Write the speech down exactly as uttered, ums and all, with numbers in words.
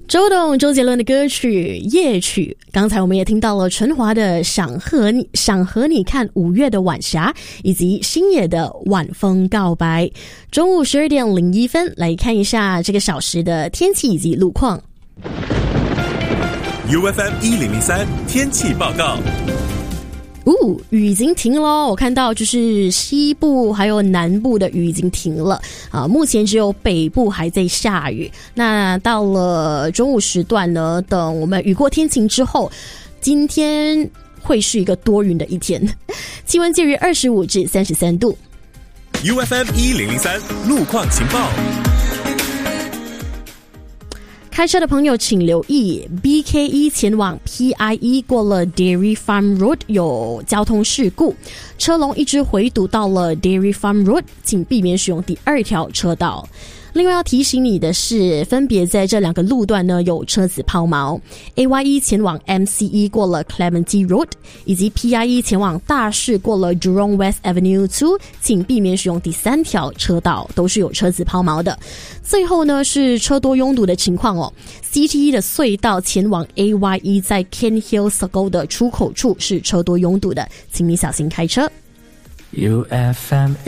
周董周杰伦的歌曲夜曲，刚才我们也听到了陈华的想和你想和你看五月的晚霞，以及星野的晚风告白。中午十二点零一分，来看一下这个小时的天气以及路况。 U F M 一零零三天气报告。 哦，雨已经停了，我看到就是西部还有南部的雨已经停了啊，目前只有北部还在下雨。那到了中午时段呢，等我们雨过天晴之后，今天会是一个多云的一天，气温介于二十五至三十三度。 U F M 一零零三路况情报。 开车的朋友请留意 B K 一 前往 P I E 过了 Dairy Farm Road 有交通事故，车龙一直回堵到了 Dairy Farm Road， 请避免使用第二条车道。另外要提醒你的是，分别在这两个路段呢有车子抛锚， A Y E 前往 M C E 过了 Clementi Road， 以及 P I E 前往大市过了 Jurong West Avenue 二， 请避免使用第三条车道，都是有车子抛锚的。最后呢是车多拥堵的情况哦， C T E 的隧道前往 A Y E 在 Ken Hill Circle 的出口处是车多拥堵的，请你小心开车。 U F M